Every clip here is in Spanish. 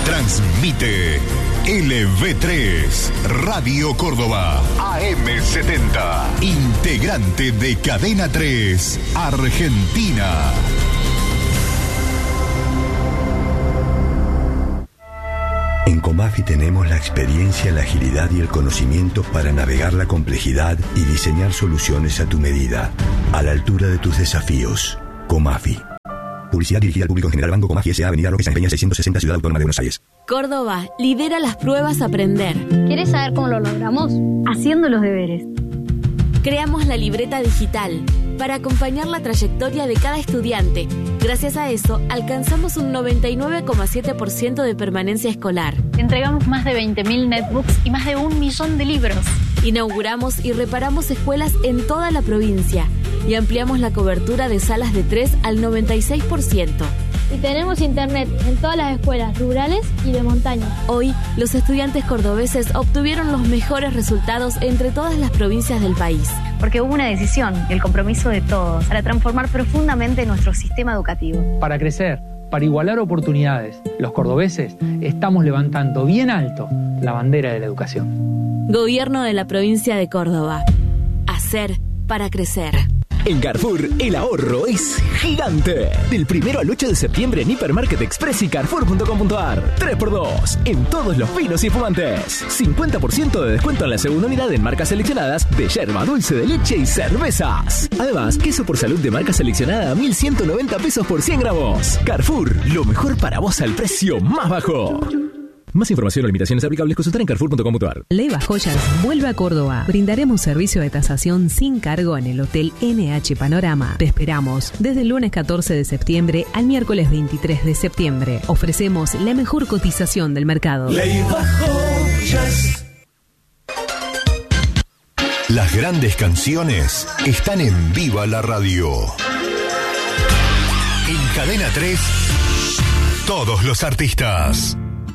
Transmite LV3 Radio Córdoba AM70, integrante de Cadena 3 Argentina. En Comafi tenemos la experiencia, la agilidad y el conocimiento para navegar la complejidad y diseñar soluciones a tu medida, a la altura de tus desafíos. Comafi. Publicidad dirigida al público en general. Banco Comafi S.A. Avenida Roque San Peña 660, Ciudad Autónoma de Buenos Aires. Córdoba lidera las pruebas Aprender. ¿Quieres saber cómo lo logramos? Haciendo los deberes. Creamos la libreta digital para acompañar la trayectoria de cada estudiante. Gracias a eso, alcanzamos un 99,7% de permanencia escolar. Entregamos más de 20.000 netbooks y más de 1 millón de libros. Inauguramos y reparamos escuelas en toda la provincia y ampliamos la cobertura de salas de 3 al 96%. Y tenemos internet en todas las escuelas rurales y de montaña. Hoy, los estudiantes cordobeses obtuvieron los mejores resultados entre todas las provincias del país. Porque hubo una decisión y el compromiso de todos para transformar profundamente nuestro sistema educativo. Para crecer, para igualar oportunidades, los cordobeses estamos levantando bien alto la bandera de la educación. Gobierno de la provincia de Córdoba. Hacer para crecer. En Carrefour, el ahorro es gigante. Del 1 al 8 de septiembre en Hipermarket Express y Carrefour.com.ar. 3x2 en todos los vinos y fumantes. 50% de descuento en la segunda unidad en marcas seleccionadas de yerba, dulce de leche y cervezas. Además, queso por salud de marca seleccionada a 1.190 pesos por 100 gramos. Carrefour, lo mejor para vos al precio más bajo. Más información o limitaciones aplicables consultar en Carrefour.com.ar. Leiva Joyas vuelve a Córdoba. Brindaremos servicio de tasación sin cargo en el Hotel NH Panorama. Te esperamos desde el lunes 14 de septiembre al miércoles 23 de septiembre. Ofrecemos la mejor cotización del mercado. Leiva Joyas. Las grandes canciones están en Viva la Radio. En Cadena 3, todos los artistas.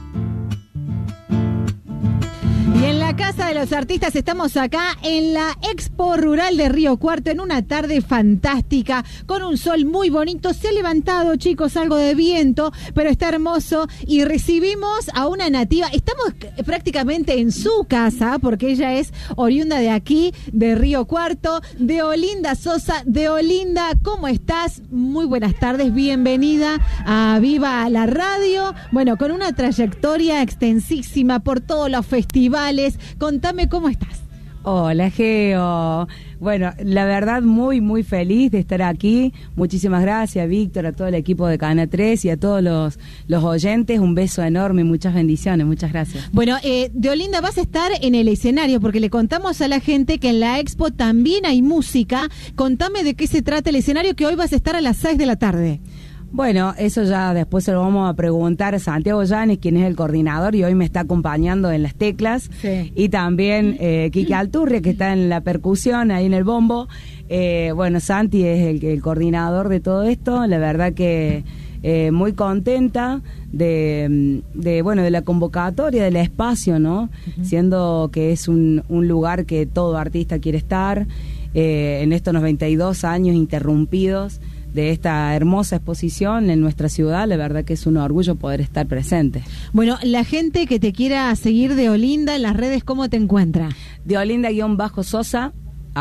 Y en la Casa de los Artistas estamos acá en la Expo Rural de Río Cuarto en una tarde fantástica, con un sol muy bonito. Se ha levantado, chicos, algo de viento, pero está hermoso. Y recibimos a una nativa. Estamos prácticamente en su casa, porque ella es oriunda de aquí, de Río Cuarto, de Olinda Sosa. De Olinda, ¿cómo estás? Muy buenas tardes, bienvenida a Viva la Radio. Bueno, con una trayectoria extensísima por todos los festivales. Contame cómo estás. Hola, Geo. Bueno, la verdad muy, muy feliz de estar aquí. Muchísimas gracias, Víctor, a todo el equipo de Cadena 3 y a todos los oyentes. Un beso enorme, muchas bendiciones, muchas gracias. Bueno, de Olinda vas a estar en el escenario, porque le contamos a la gente que en la Expo también hay música. Contame de qué se trata el escenario, que hoy vas a estar a las 6 de la tarde. Bueno, eso ya después se lo vamos a preguntar a Santiago Llanes, quien es el coordinador y hoy me está acompañando en las teclas. Sí. Y también Quique Alturria, que está en la percusión, ahí en el bombo. Bueno, Santi es el coordinador de todo esto. La verdad que muy contenta de la convocatoria, del espacio, ¿no? Uh-huh. Siendo que es un lugar que todo artista quiere estar, en estos 92 años interrumpidos de esta hermosa exposición en nuestra ciudad. La verdad que es un orgullo poder estar presente. Bueno, la gente que te quiera seguir de Olinda en las redes, ¿cómo te encuentra? De Olinda-Sosa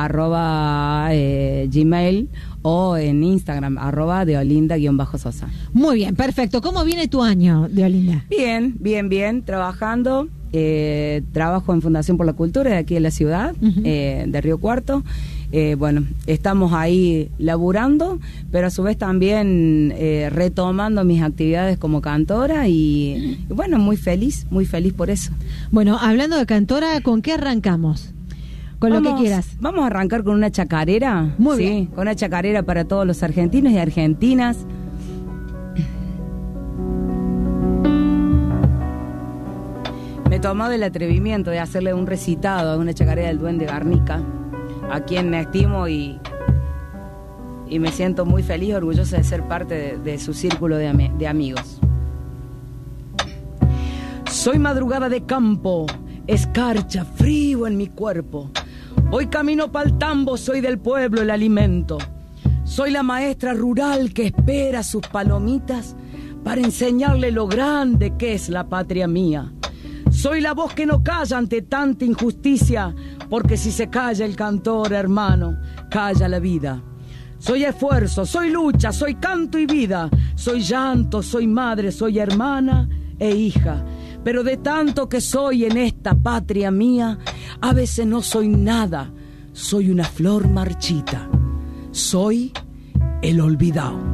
@gmail o en Instagram @de Olinda-Sosa. Muy bien, perfecto. ¿Cómo viene tu año, de Olinda? Bien, trabajando. Trabajo en Fundación por la Cultura de aquí en la ciudad, uh-huh, de Río Cuarto. Bueno, estamos ahí laburando, pero a su vez también retomando mis actividades como cantora y bueno, muy feliz por eso. Bueno, hablando de cantora, ¿con qué arrancamos? Con lo que quieras. Vamos a arrancar con una chacarera. Muy bien. Con una chacarera para todos los argentinos y argentinas. Me he tomado el atrevimiento de hacerle un recitado a una chacarera del Duende Garnica, a quien me estimo y me siento muy feliz y orgullosa de ser parte de su círculo de amigos. Soy madrugada de campo, escarcha, frío en mi cuerpo. Hoy camino pa'l tambo, soy del pueblo el alimento. Soy la maestra rural que espera sus palomitas para enseñarle lo grande que es la patria mía. Soy la voz que no calla ante tanta injusticia, porque si se calla el cantor, hermano, calla la vida. Soy esfuerzo, soy lucha, soy canto y vida, soy llanto, soy madre, soy hermana e hija. Pero de tanto que soy en esta patria mía, a veces no soy nada, soy una flor marchita, soy el olvidado.